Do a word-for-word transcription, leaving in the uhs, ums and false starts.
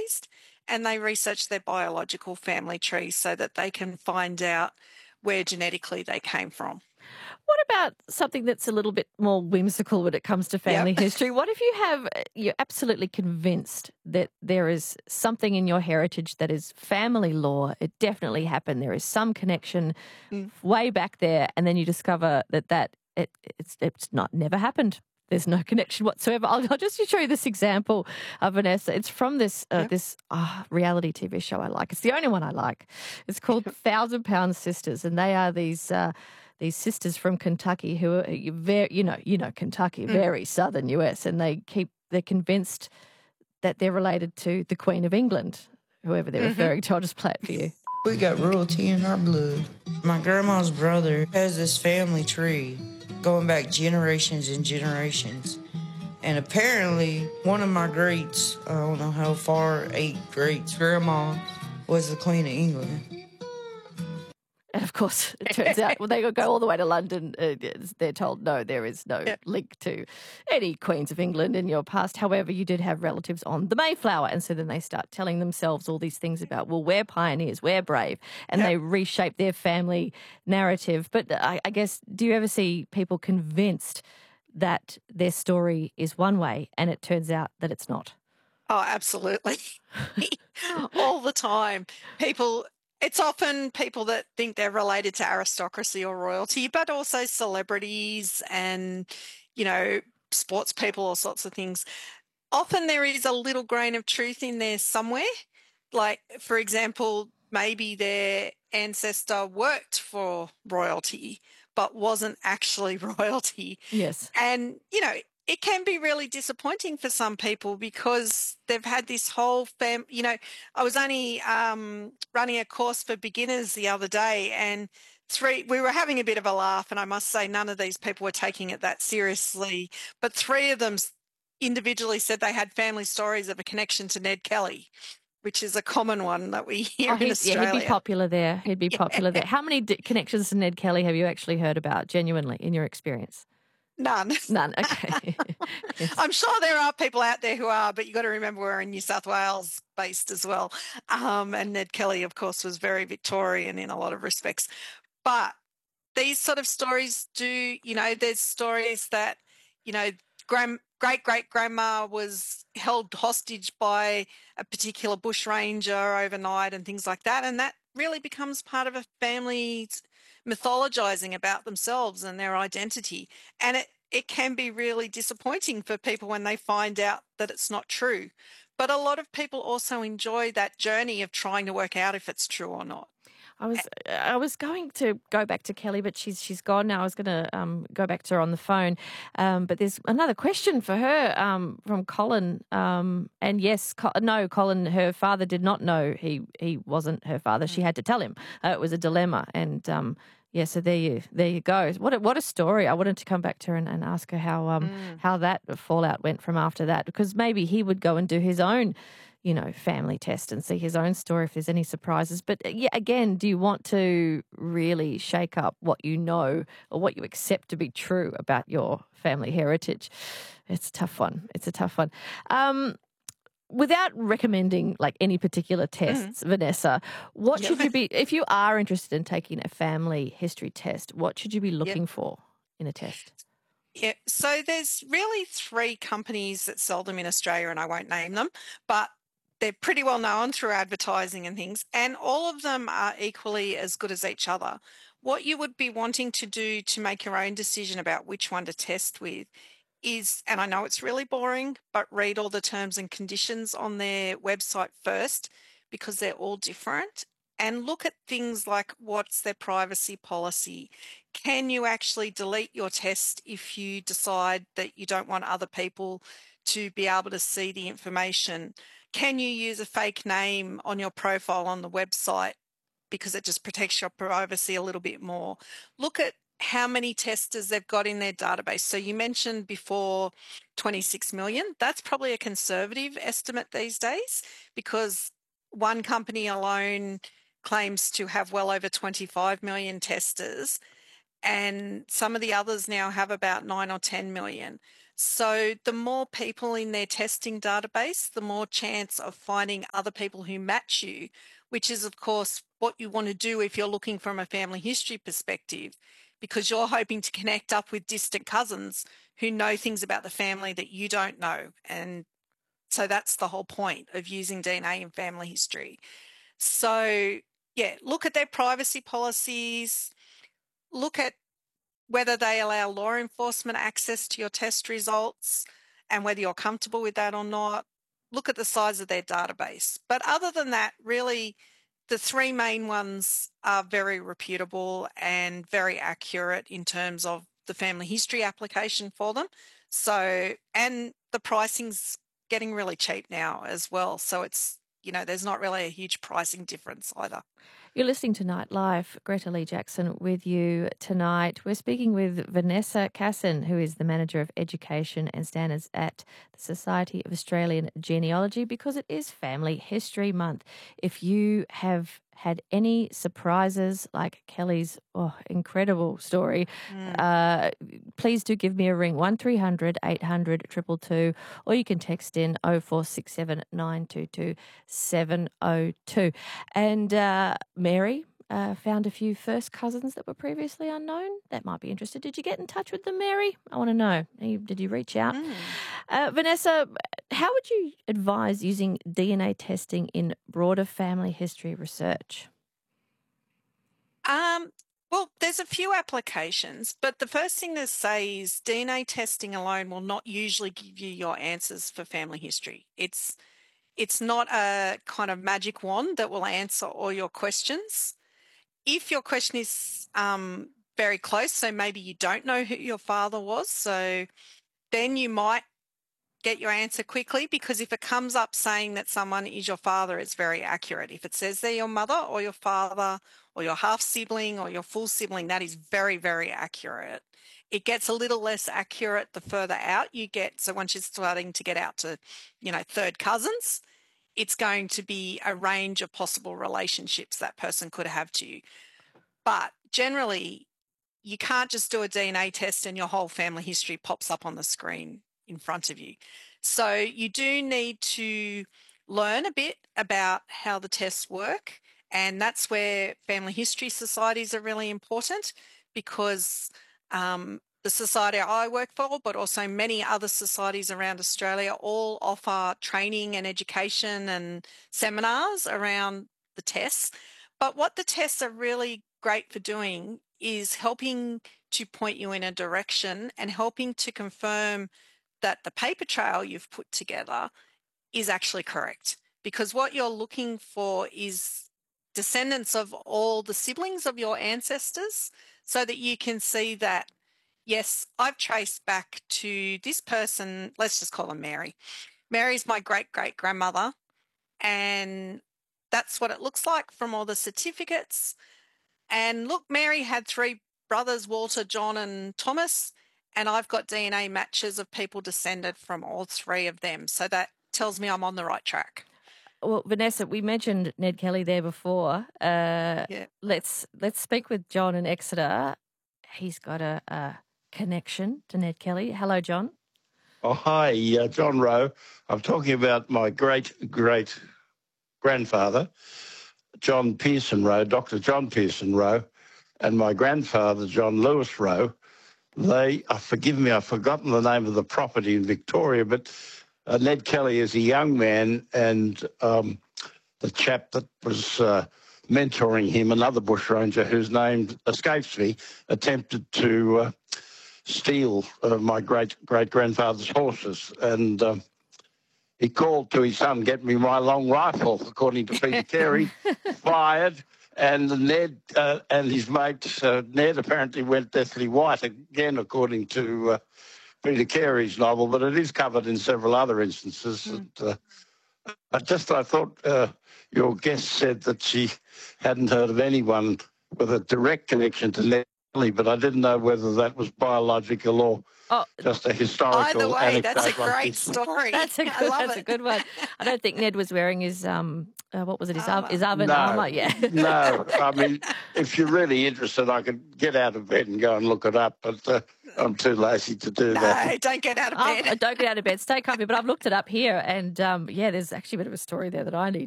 raised, and they research their biological family tree so that they can find out where genetically they came from. What about something that's a little bit more whimsical when it comes to Yep. family history? What if you have, you're absolutely convinced that there is something in your heritage that is family law, it definitely happened, there is some connection Mm. way back there, and then you discover that that it, it's, it's not never happened. There's no connection whatsoever. I'll, I'll just show you this example of Vanessa. It's from this uh, Yep. this uh, reality T V show I like. It's the only one I like. It's called Thousand Pound Sisters, and they are these uh, these sisters from Kentucky who are very, you know, you know, Kentucky, Mm. very southern U S, and they keep they're convinced that they're related to the Queen of England, whoever they're Mm-hmm. referring to. I'll just play it for you. We got royalty in our blood. My grandma's brother has this family tree going back generations and generations. And apparently, one of my greats, I don't know how far, eight greats, grandma was the Queen of England. And of course, it turns out when they go all the way to London, uh, they're told, no, there is no Yeah. link to any Queens of England in your past. However, you did have relatives on the Mayflower. And so then they start telling themselves all these things about, well, we're pioneers, we're brave. And Yep. they reshape their family narrative. But I, I guess, do you ever see people convinced that their story is one way and it turns out that it's not? Oh, absolutely. All the time. People, it's often people that think they're related to aristocracy or royalty, but also celebrities and, you know, sports people, all sorts of things. Often there is a little grain of truth in there somewhere. Like, for example, maybe their ancestor worked for royalty, but wasn't actually royalty. Yes. And, you know, it can be really disappointing for some people because they've had this whole fam. You know, I was only um, running a course for beginners the other day, and three, we were having a bit of a laugh, and I must say none of these people were taking it that seriously, but three of them s- individually said they had family stories of a connection to Ned Kelly, which is a common one that we hear Oh, in he'd, yeah, Australia. he'd be popular there. He'd be popular there. How many d- connections to Ned Kelly have you actually heard about, genuinely, in your experience? None. None. Okay. Yes. I'm sure there are people out there who are, but you got to remember we're in New South Wales based as well. Um, and Ned Kelly, of course, was very Victorian in a lot of respects. But these sort of stories do, you know, there's stories that, you know, grand, great great grandma was held hostage by a particular bushranger overnight and things like that. And that really becomes part of a family's mythologizing about themselves and their identity. And it, it can be really disappointing for people when they find out that it's not true. But a lot of people also enjoy that journey of trying to work out if it's true or not. I was I was going to go back to Kelly, but she's she's gone now. I was going to um, go back to her on the phone, um, but there's another question for her um, from Colin. Um, and yes, Co- no, Colin, her father did not know he he wasn't her father. She had to tell him. Uh, it was a dilemma, and um, yeah, so there you there you go. What a, what a story! I wanted to come back to her and, and ask her how um Mm. how that fallout went from after that, because maybe he would go and do his own, you know, family test and see his own story if there's any surprises. But uh, yeah, again, do you want to really shake up what you know or what you accept to be true about your family heritage? It's a tough one. It's a tough one. Um, without recommending like any particular tests, Vanessa, what Yep. should you be, if you are interested in taking a family history test, what should you be looking for in a test? Yeah, so there's really three companies that sell them in Australia, and I won't name them, but they're pretty well known through advertising and things, and all of them are equally as good as each other. What you would be wanting to do to make your own decision about which one to test with is, and I know it's really boring, but read all the terms and conditions on their website first because they're all different. And look at things like what's their privacy policy. Can you actually delete your test if you decide that you don't want other people to be able to see the information? Can you use a fake name on your profile on the website because it just protects your privacy a little bit more? Look at how many testers they've got in their database. So you mentioned before twenty-six million. That's probably a conservative estimate these days because one company alone claims to have well over twenty-five million testers, and some of the others now have about nine or ten million. So the more people in their testing database, the more chance of finding other people who match you, which is, of course, what you want to do if you're looking from a family history perspective, because you're hoping to connect up with distant cousins who know things about the family that you don't know. And so that's the whole point of using D N A in family history. So, yeah, look at their privacy policies, look at whether they allow law enforcement access to your test results and whether you're comfortable with that or not. Look at the size of their database. But other than that, really, the three main ones are very reputable and very accurate in terms of the family history application for them. So, and the pricing's getting really cheap now as well. So it's, you know, there's not really a huge pricing difference either. You're listening to Nightlife. Greta Lee Jackson with you tonight. We're speaking with Vanessa Casson, who is the Manager of Education and Standards at the Society of Australian Genealogy, because it is Family History Month. If you have had any surprises like Kelly's oh, incredible story, mm. uh, please do give me a ring, one three hundred eight hundred two two two, or you can text in oh four six seven nine two two seven oh two. And uh, Mary uh, found a few first cousins that were previously unknown. That might be interested. Did you get in touch with them, Mary? I want to know. Did you reach out? Mm. Uh, Vanessa, how would you advise using D N A testing in broader family history research? Um, well, there's a few applications, but the first thing to say is D N A testing alone will not usually give you your answers for family history. It's It's not a kind of magic wand that will answer all your questions. If your question is um, very close, so maybe you don't know who your father was, so then you might get your answer quickly, because if it comes up saying that someone is your father, it's very accurate. If it says they're your mother or your father or your half sibling or your full sibling, that is very, very accurate. It gets a little less accurate the further out you get. So once you're starting to get out to, you know, third cousins, it's going to be a range of possible relationships that person could have to you. But generally, you can't just do a D N A test and your whole family history pops up on the screen in front of you. So you do need to learn a bit about how the tests work. And that's where family history societies are really important, because um, the society I work for, but also many other societies around Australia, all offer training and education and seminars around the tests. But what the tests are really great for doing is helping to point you in a direction and helping to confirm that the paper trail you've put together is actually correct. Because what you're looking for is descendants of all the siblings of your ancestors, so that you can see that, yes, I've traced back to this person. Let's just call her Mary. Mary's my great-great-grandmother, and that's what it looks like from all the certificates. And look, Mary had three brothers, Walter, John, and Thomas, and I've got D N A matches of people descended from all three of them. So that tells me I'm on the right track. Well, Vanessa, we mentioned Ned Kelly there before. Uh, yeah. Let's let's speak with John in Exeter. He's got a, a connection to Ned Kelly. Hello, John. Oh, hi, uh, John Rowe. I'm talking about my great-great-grandfather, John Pearson Rowe, Doctor John Pearson Rowe, and my grandfather, John Lewis Rowe. They, uh, forgive me, I've forgotten the name of the property in Victoria, but uh, Ned Kelly is a young man, and um, the chap that was uh, mentoring him, another bushranger whose name escapes me, attempted to uh, steal uh, my great-great-grandfather's horses. And um, he called to his son, get me my long rifle, according to Peter Carey, fired. And Ned uh, and his mate, uh, Ned, apparently went deathly white, again, according to uh, Peter Carey's novel, but it is covered in several other instances. Mm. And, uh, I just, I thought uh, your guest said that she hadn't heard of anyone with a direct connection to Ned Kelly, but I didn't know whether that was biological or oh, just a historical either way, anecdote. That's a great story. That's a good, I love that's it. a good one. I don't think Ned was wearing his um, uh, what was it? His armor. His oven no, armor. Yeah. No, I mean, if you're really interested, I could get out of bed and go and look it up. But uh, I'm too lazy to do No, that. don't get out of Oh, bed. don't get out of bed. Stay comfy. But I've looked it up here, and um, yeah, there's actually a bit of a story there that I need